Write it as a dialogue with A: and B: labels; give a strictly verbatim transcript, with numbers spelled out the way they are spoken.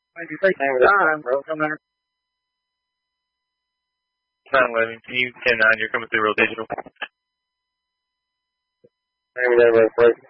A: Why'd you say name of the time, bro? Come there.
B: nine eleven, can you ten nine, you're coming through Real Digital.
A: Name of that, bro.